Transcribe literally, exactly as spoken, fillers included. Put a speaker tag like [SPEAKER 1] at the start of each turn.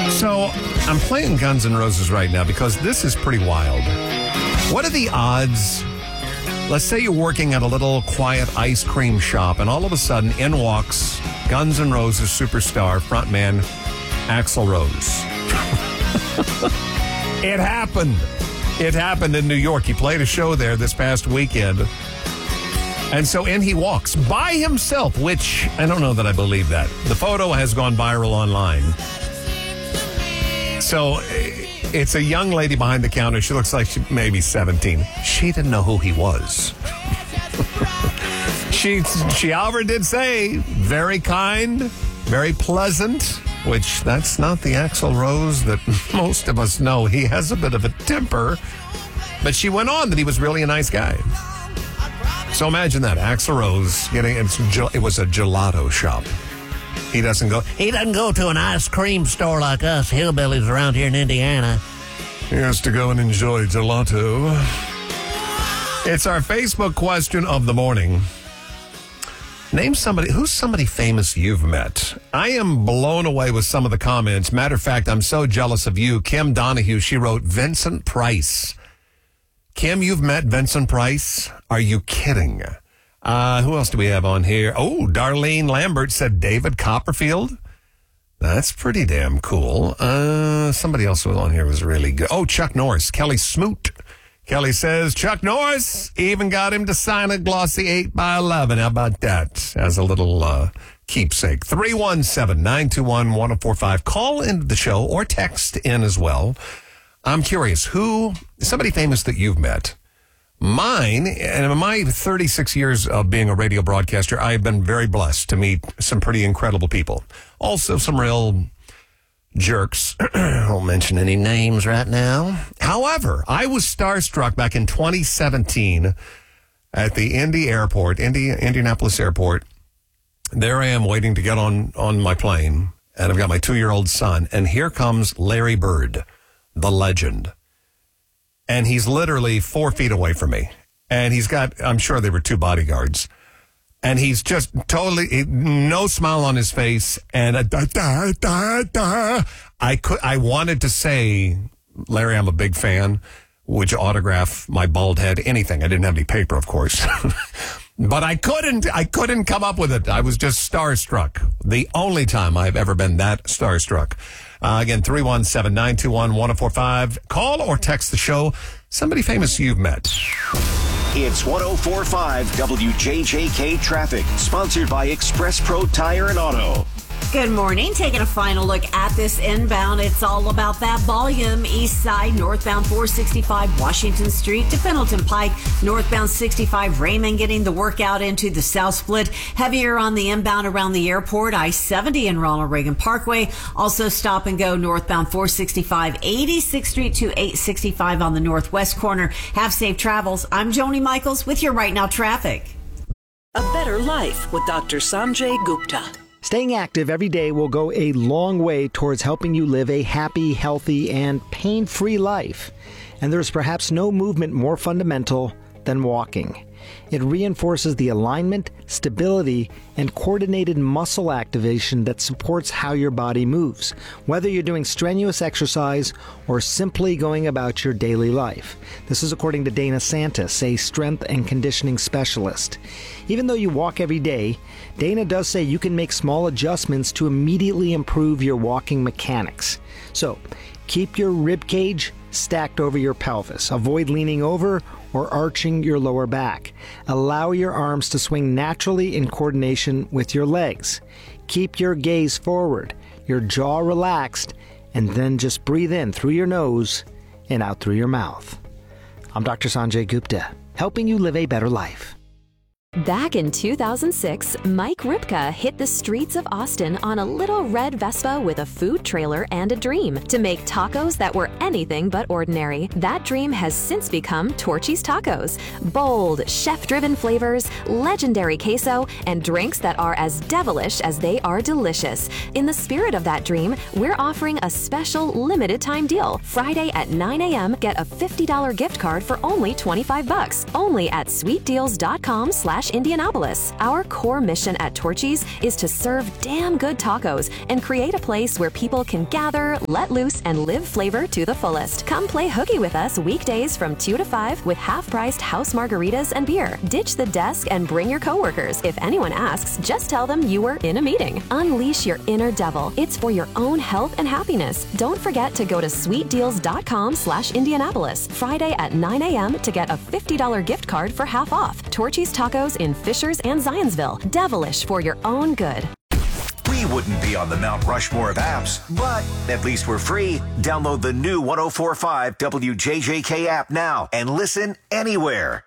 [SPEAKER 1] So, I'm playing Guns N' Roses right now because this is pretty wild. What are the odds? Let's say you're working at a little quiet ice cream shop, and all of a sudden, in walks Guns N' Roses superstar, frontman Axl Rose. It happened. It happened in New York. He played a show there this past weekend. And so in he walks by himself, which I don't know that I believe that. The photo has gone viral online. So it's a young lady behind the counter. She looks like she maybe seventeen. She didn't know who he was. she, she, however, did say, very kind, very pleasant, which that's not the Axl Rose that most of us know. He has a bit of a temper. But she went on that he was really a nice guy. So imagine that, Axl Rose getting, it's, it was a gelato shop. He doesn't go,
[SPEAKER 2] He doesn't go to an ice cream store like us hillbillies around here in Indiana.
[SPEAKER 1] He has to go and enjoy gelato. It's our Facebook question of the morning. Name somebody, who's somebody famous you've met? I am blown away with some of the comments. Matter of fact, I'm so jealous of you. Kim Donahue, she wrote, Vincent Price. Kim, you've met Vincent Price? Are you kidding? Uh, who else do we have on here? Oh, Darlene Lambert said David Copperfield. That's pretty damn cool. Uh, somebody else was on here was really good. Oh, Chuck Norris, Kelly Smoot. Kelly says, Chuck Norris even got him to sign a glossy eight by eleven. How about that? As a little uh, keepsake. three one seven, nine two one, one oh four five. Call into the show or text in as well. I'm curious, who, somebody famous that you've met? Mine, and in my thirty-six years of being a radio broadcaster, I've been very blessed to meet some pretty incredible people. Also, some real jerks. I won't mention any names right now. However, I was starstruck back in twenty seventeen at the Indy Airport, Indy, Indianapolis Airport. There I am waiting to get on, on my plane, and I've got my two-year-old son, and here comes Larry Bird, the legend. And he's literally four feet away from me. And he's got, I'm sure they were two bodyguards. And he's just totally, no smile on his face. And a da, da, da, da. I could, I wanted to say, Larry, I'm a big fan. Would you autograph my bald head? Anything. I didn't have any paper, of course. But I couldn't, I couldn't come up with it. I was just starstruck. The only time I've ever been that starstruck. Uh, again, three one seven, nine two one, one oh four five. Call or text the show. Somebody famous you've met.
[SPEAKER 3] It's one oh four point five W J J K Traffic, sponsored by Express Pro Tire and Auto.
[SPEAKER 4] Good morning. Taking a final look at this inbound. It's all about that volume. East side, northbound four sixty-five Washington Street to Pendleton Pike. Northbound sixty-five Raymond getting the workout into the South Split. Heavier on the inbound around the airport. I seventy and Ronald Reagan Parkway. Also stop and go northbound four sixty-five eighty-sixth Street to eight sixty-five on the northwest corner. Have safe travels. I'm Joni Michaels with your Right Now traffic.
[SPEAKER 5] A better life with Doctor Sanjay Gupta.
[SPEAKER 6] Staying active every day will go a long way towards helping you live a happy, healthy, and pain-free life. And there's perhaps no movement more fundamental than walking. It reinforces the alignment, stability, and coordinated muscle activation that supports how your body moves, whether you're doing strenuous exercise or simply going about your daily life. This is according to Dana Santis, a strength and conditioning specialist. Even though you walk every day, Dana does say you can make small adjustments to immediately improve your walking mechanics. So, keep your rib cage stacked over your pelvis. Avoid leaning over or arching your lower back. Allow your arms to swing naturally in coordination with your legs. Keep your gaze forward, your jaw relaxed, and then just breathe in through your nose and out through your mouth. I'm Doctor Sanjay Gupta, helping you live a better life.
[SPEAKER 7] Back in two thousand six, Mike Ripka hit the streets of Austin on a little red Vespa with a food trailer and a dream to make tacos that were anything but ordinary. That dream has since become Torchy's Tacos. Bold, chef-driven flavors, legendary queso, and drinks that are as devilish as they are delicious. In the spirit of that dream, we're offering a special limited-time deal. Friday at nine a.m., get a fifty dollars gift card for only twenty-five bucks. Only at sweetdeals.com slash slash Indianapolis. Our core mission at Torchy's is to serve damn good tacos and create a place where people can gather, let loose, and live flavor to the fullest. Come play hooky with us weekdays from two to five with half-priced house margaritas and beer. Ditch the desk and bring your coworkers. If anyone asks, just tell them you were in a meeting. Unleash your inner devil. It's for your own health and happiness. Don't forget to go to sweet deals dot com slash Indianapolis Friday at nine a.m. to get a fifty dollars gift card for half off. Torchy's Tacos in Fishers and Zionsville. Devilish for your own good.
[SPEAKER 3] We wouldn't be on the Mount Rushmore of apps, but at least we're free. Download the new one oh four point five W J J K app now and listen anywhere.